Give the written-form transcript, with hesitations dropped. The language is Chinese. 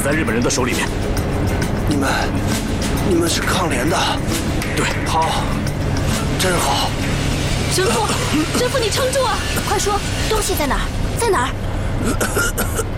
在日本人的手里面。 你们是抗联的？ 对， 好，真好。 神父，你撑住啊！快说，东西在哪儿？在哪儿？